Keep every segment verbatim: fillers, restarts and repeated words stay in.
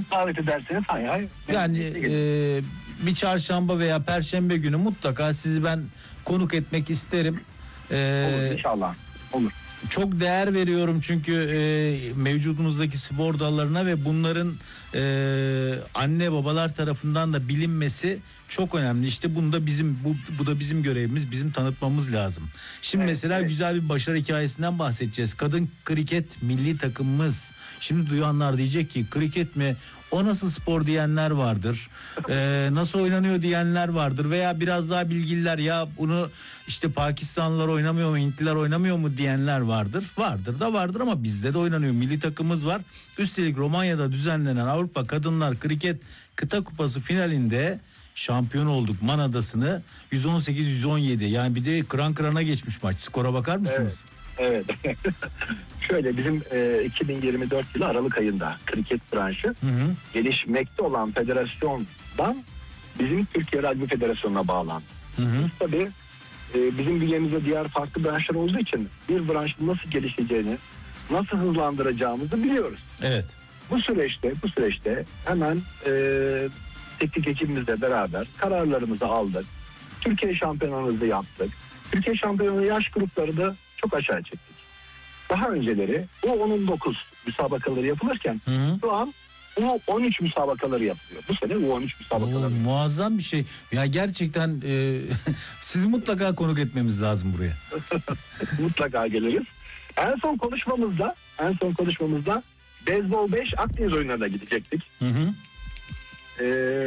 davet ederseniz hay hay. Yani e, bir çarşamba veya perşembe günü mutlaka sizi ben konuk etmek isterim. E, Olur inşallah. Olur. Çok değer veriyorum çünkü e, mevcudumuzdaki spor dallarına ve bunların e, anne babalar tarafından da bilinmesi çok önemli. İşte bunu da bizim bu, bu da bizim görevimiz, bizim tanıtmamız lazım. Şimdi evet, mesela evet. güzel bir başarı hikayesinden bahsedeceğiz. Kadın kriket milli takımımız. Şimdi duyanlar diyecek ki kriket mi? O nasıl spor diyenler vardır. Ee, nasıl oynanıyor diyenler vardır. Veya biraz daha bilgililer ya bunu işte Pakistanlılar oynamıyor mu, Hintliler oynamıyor mu diyenler vardır. Vardır da vardır ama bizde de oynanıyor. Milli takımımız var. Üstelik Romanya'da düzenlenen Avrupa Kadınlar Kriket Kıta Kupası finalinde şampiyon olduk. Man Adası'nı yüz on sekiz yüz on yedi. Yani bir de kıran kırana geçmiş maç. Skora bakar mısınız? Evet. Evet. Şöyle bizim e, iki bin yirmi dört yılı Aralık ayında kriket branşı hı hı. gelişmekte olan federasyondan bizim Türkiye Rugby Federasyonu'na bağlandı. Hı hı. Biz tabii e, bizim bünyemizde diğer farklı branşlar olduğu için bir branşın nasıl gelişeceğini, nasıl hızlandıracağımızı biliyoruz. Evet. Bu süreçte, bu süreçte hemen e, teknik ekibimizle beraber kararlarımızı aldık. Türkiye şampiyonamızı yaptık. Türkiye şampiyonu yaş grupları da çok aşağı çektik. Daha önceleri U on dokuz müsabakaları yapılırken hı hı. şu an U on üç müsabakaları yapılıyor. Bu sene U on üç müsabakaları. Oo, muazzam bir şey. Ya gerçekten e, sizi mutlaka konuk etmemiz lazım buraya. Mutlaka geliriz. En son konuşmamızda, en son konuşmamızda Beyzbol beş Akdeniz oyunlarına gidecektik. Hı hı. Ee,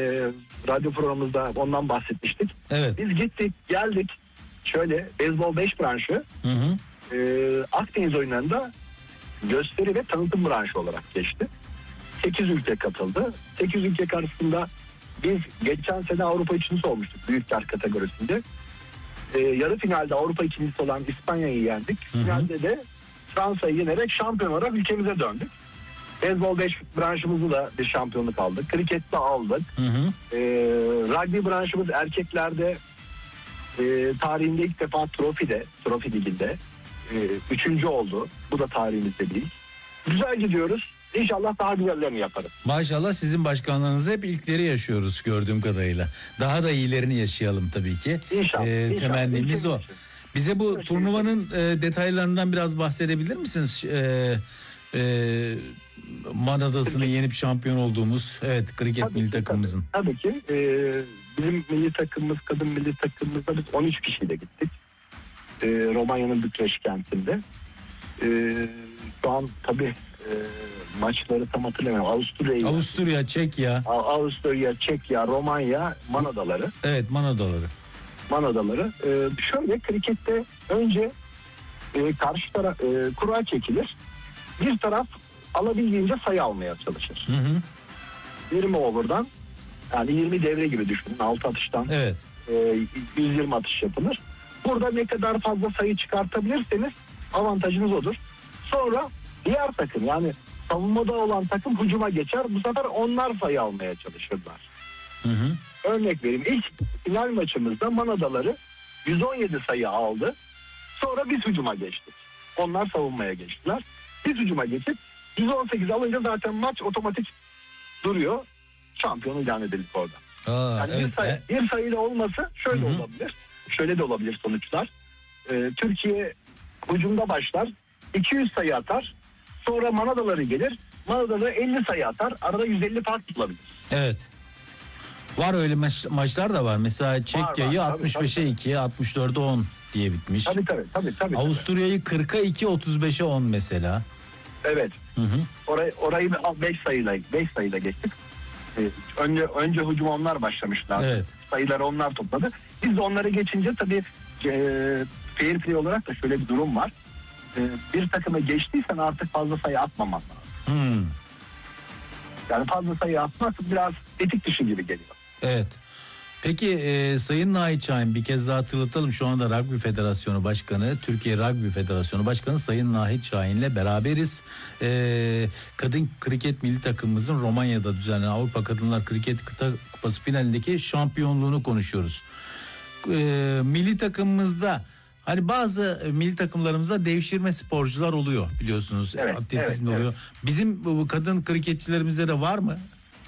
radyo programımızda ondan bahsetmiştik. Evet. Biz gittik, geldik. Şöyle Beyzbol beş branşı hı hı. E, Akdeniz oyunlarında gösteri ve tanıtım branşı olarak geçti. sekiz ülke katıldı. sekiz ülke karşısında biz geçen sene Avrupa üçüncüsü olmuştuk büyükler kategorisinde. E, yarı finalde Avrupa ikincisi olan İspanya'yı yendik. Hı hı. Finalde de Fransa'yı yenerek şampiyon olarak ülkemize döndük. Beyzbol beş branşımızı da bir şampiyonluk aldık. Krikette aldık. Hı hı. E, rugby branşımız erkeklerde e, tarihinde ilk defa Trofi'de, Trofi liginde e, üçüncü oldu. Bu da tarihimizde değil. Güzel gidiyoruz. İnşallah daha güzellerini yaparız. Maşallah sizin başkanlığınızda hep ilkleri yaşıyoruz gördüğüm kadarıyla. Daha da iyilerini yaşayalım tabii ki. İnşallah. E, inşallah. temennimiz o. Bize bu İnşallah. turnuvanın e, detaylarından biraz bahsedebilir misiniz? E, e, Man Adası'nı yenip şampiyon olduğumuz evet kriket tabii milli ki, takımımızın. Tabii, tabii ki. E, bizim milli takımımız, kadın milli takımımızda biz on üç kişiyle gittik. E, Romanya'nın Bükreş kentinde. E, şu an tabii e, maçları tam hatırlamıyorum. Avusturya, Avusturya, Çekya. Avusturya, Çekya, Romanya, Man Adaları. Evet, Man Adaları. Man Adaları. E, şöyle krikette önce e, karşı taraf e, kura çekilir. Bir taraf alabildiğince sayı almaya çalışır. Hı hı. yirmi over'dan yani yirmi devre gibi düşünün. altı atıştan evet. e, yüz yirmi atış yapılır. Burada ne kadar fazla sayı çıkartabilirseniz avantajınız odur. Sonra diğer takım yani savunmada olan takım hücuma geçer. Bu sefer onlar sayı almaya çalışırlar. Hı hı. Örnek vereyim. İlk final maçımızda Man Adaları yüz on yedi sayı aldı. Sonra biz hücuma geçtik. Onlar savunmaya geçtiler. Biz hücuma geçip yüz on sekiz alınca zaten maç otomatik duruyor. Şampiyonu ilan edildik orada. Aa, yani evet, bir, sayı, e- bir sayıyla olması şöyle Hı-hı. olabilir. Şöyle de olabilir sonuçlar. Ee, Türkiye hücumda başlar. iki yüz sayı atar. Sonra Man Adaları gelir. Man Adaları elli sayı atar. Arada yüz elli fark tutulabilir. Evet. Var öyle maç, maçlar da var. Mesela Çekya'yı altmış beşe iki, altmış dörde on diye bitmiş. Tabii tabii. tabii, tabii Avusturya'yı kırka iki, otuz beşe on mesela. Evet. Hı hı. Orayı, orayı beş sayıyla beş sayıyla geçtik. Ee, önce önce hücum onlar başlamışlar. Evet. Sayıları onlar topladı. Biz de onları geçince tabii e, fair play olarak da şöyle bir durum var. E, bir takıma geçtiysen artık fazla sayı atmaman lazım. Hmm. Yani fazla sayı atmak biraz etik dışı gibi geliyor. Evet. Peki e, Sayın Nahit Şahin, bir kez daha hatırlatalım, şu anda Rugby Federasyonu Başkanı, Türkiye Rugby Federasyonu Başkanı Sayın Nahit Şahin'le beraberiz. E, kadın kriket milli takımımızın Romanya'da düzenlenen Avrupa Kadınlar Kriket Kıta Kupası finalindeki şampiyonluğunu konuşuyoruz. E, milli takımımızda hani bazı milli takımlarımızda devşirme sporcular oluyor biliyorsunuz. Evet, Atletizm evet, oluyor. Evet. Bizim bu kadın kriketçilerimizde de var mı?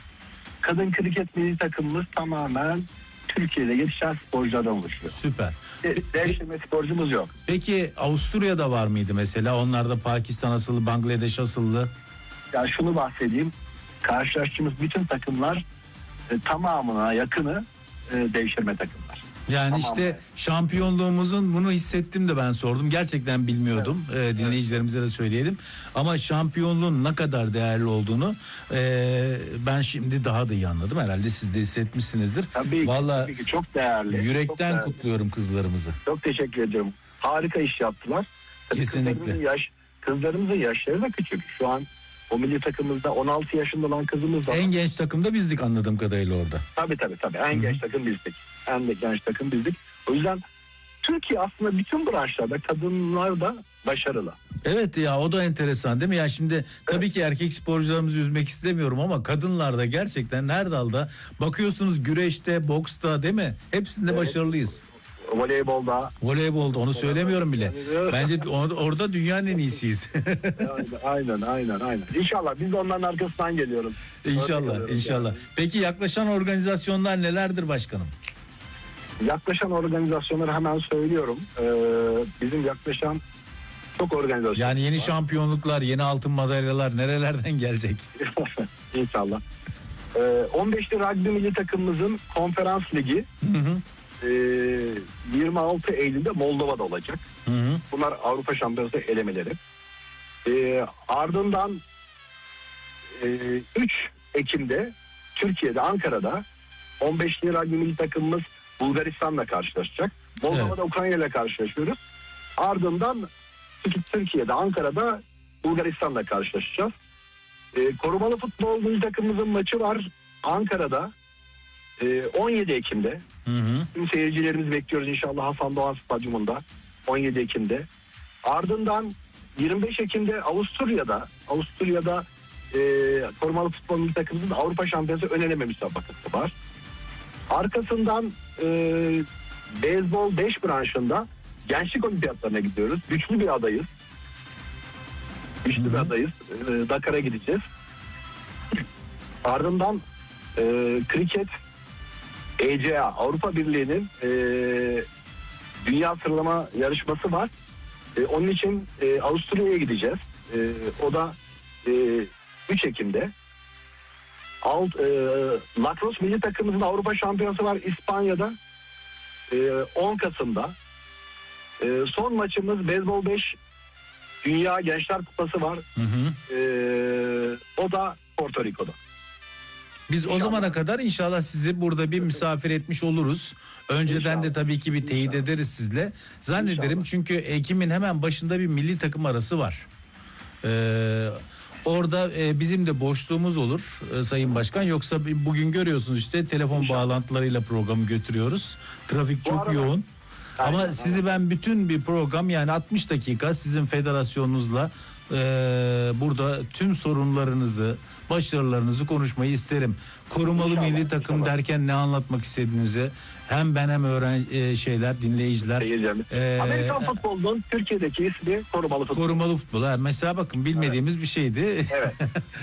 kadın kriket milli takımımız tamamen Türkiye'de yetişen sporculardan oluşuyor. Süper. Devşirme sporcumuz yok. Peki Avusturya'da var mıydı mesela? Onlarda Pakistan asıllı, Bangladeş asıllı. Ya şunu bahsedeyim. Karşılaştığımız bütün takımlar e, tamamına yakını e, devşirme takımlar. Yani Tamam. işte şampiyonluğumuzun bunu hissettim de ben sordum. Gerçekten bilmiyordum. Evet. Ee, dinleyicilerimize de söyleyelim. Ama şampiyonluğun ne kadar değerli olduğunu e, ben şimdi daha da iyi anladım. Herhalde siz de hissetmişsinizdir. Tabii ki, Vallahi tabii ki çok değerli. Yürekten çok değerli. kutluyorum kızlarımızı. Çok teşekkür ediyorum. Harika iş yaptılar. Tabii Kesinlikle. Kızlarımızın, yaş, kızlarımızın yaşları da küçük. Şu an o milli takımımızda on altı yaşında olan kızımız da var. En genç takımda bizdik anladığım kadarıyla orada. Tabii tabii tabii. En Hı-hı. genç takım bizdik. En de genç takım bizdik. O yüzden Türkiye aslında bütün branşlarda kadınlar da başarılı. Evet ya, o da enteresan değil mi? Ya şimdi tabii ki erkek sporcularımızı üzmek istemiyorum ama kadınlarda gerçekten her dalda bakıyorsunuz, güreşte, boksta değil mi? Hepsinde Evet. başarılıyız. Voleybolda. Voleybolda onu söylemiyorum bile. Bence or- orada dünyanın en iyisiyiz. aynen aynen aynen. İnşallah biz de onların arkasından geliyoruz. İnşallah inşallah. Yani. Peki yaklaşan organizasyonlar nelerdir başkanım? Yaklaşan organizasyonları hemen söylüyorum. Ee, bizim yaklaşan çok organizasyon. Yani yeni var. şampiyonluklar, yeni altın madalyalar nerelerden gelecek? İnşallah. Ee, on beşli rugby milli takımımızın konferans ligi Hı hı. e, yirmi altı Eylül'de Moldova'da olacak. Hı hı. Bunlar Avrupa Şampiyonası elemeleri. Ee, ardından e, üç Ekim'de Türkiye'de, Ankara'da on beşli rugby milli takımımız Bulgaristan'la karşılaşacak. Moldova'da evet. Ukrayna ile karşılaşıyoruz. Ardından Türkiye'de, Ankara'da Bulgaristan'la karşılaşacağız. Ee, korumalı futbol milli takımımızın maçı var Ankara'da ee, on yedi Ekim'de. Hı hı. Tüm seyircilerimizi bekliyoruz inşallah Hasan Doğan Stadyumunda on yedi Ekim'de. Ardından yirmi beş Ekim'de Avusturya'da Avusturya'da e, korumalı futbol milli takımımızın Avrupa Şampiyonası ön eleme müsabakası var. Arkasından e, beyzbol beş branşında gençlik olimpiyatlarına gidiyoruz. Güçlü bir adayız. Güçlü Hı-hı. bir adayız. E, Dakar'a gideceğiz. Ardından e, kriket E C A Avrupa Birliği'nin e, dünya sıralama yarışması var. E, onun için e, Avusturya'ya gideceğiz. E, o da e, üç Ekim'de. Alt, e, lacrosse milli takımımızın Avrupa Şampiyonası var İspanya'da. E, on Kasım'da. E, son maçımız beyzbol beş Dünya Gençler Kupası var. Hı hı. E, o da Porto Rico'da. Biz inşallah. O zamana kadar inşallah sizi burada bir misafir etmiş oluruz. Önceden inşallah. De tabii ki bir teyit inşallah. Ederiz sizle. Zannederim inşallah. Çünkü Ekim'in hemen başında bir milli takım arası var. Ee, orada e, bizim de boşluğumuz olur e, Sayın Başkan. Yoksa bugün görüyorsunuz işte telefon inşallah. Bağlantılarıyla programı götürüyoruz. Trafik çok arada, yoğun. Aynen, ama sizi aynen. Ben bütün bir program, yani altmış dakika sizin federasyonunuzla e, burada tüm sorunlarınızı, başarılarınızı konuşmayı isterim. Korumalı inşallah, milli takım inşallah. Derken ne anlatmak istediğinizi hem ben hem öğren e, şeyler, dinleyiciler. E, Amerikan futbolunun Türkiye'deki ismi korumalı futbol. Korumalı futbol. Ha, mesela bakın bilmediğimiz evet. bir şeydi. Evet.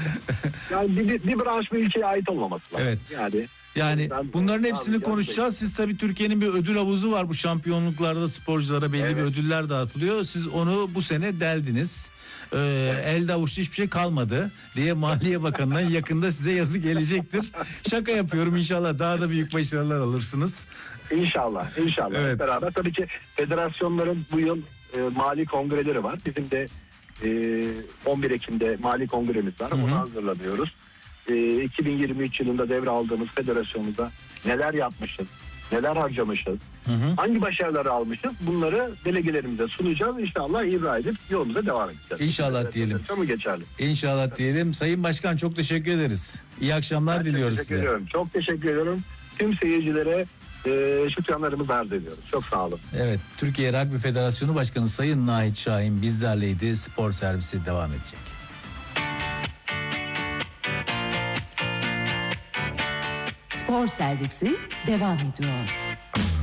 Yani bir, bir branş bir ülkeye ait olmaması lazım. Evet. Yani Yani bunların hepsini konuşacağız. Siz tabii Türkiye'nin bir ödül havuzu var. Bu şampiyonluklarda sporculara belli evet. bir ödüller dağıtılıyor. Siz onu bu sene deldiniz. Ee, evet. Elde avuçta hiçbir şey kalmadı diye Maliye Bakanı'ndan yakında size yazı gelecektir. Şaka yapıyorum, inşallah daha da büyük başarılar alırsınız. İnşallah, inşallah. Evet. Beraber tabii ki federasyonların bu yıl e, mali kongreleri var. Bizim de e, on bir Ekim'de mali kongremiz var. Hı-hı. Onu hazırlanıyoruz. E, iki bin yirmi üç yılında devraldığımız federasyonumuzda neler yapmışız, neler harcamışız, hı hı. hangi başarıları almışız, bunları delegelerimize sunacağız. İnşallah ibra edip yolumuza devam edeceğiz. İnşallah diyelim. Çok mu geçerli? İnşallah evet. diyelim. Sayın Başkan çok teşekkür ederiz. İyi akşamlar ben diliyoruz teşekkür size. Ediyorum. Çok teşekkür ediyorum. Tüm seyircilere e, şükranlarımızı arz ediyoruz. Çok sağ olun. Evet, Türkiye Rugby Federasyonu Başkanı Sayın Nahit Şahin bizlerleydi. Spor servisi devam edecek. Spor servisi devam ediyor.